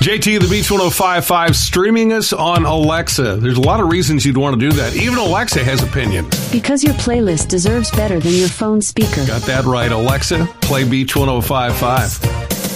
JT, the Beach 105.5, streaming us on Alexa. There's a lot of reasons you'd want to do that. Even Alexa has opinions. Because your playlist deserves better than your phone speaker. Got that right, Alexa. Play Beach 105.5.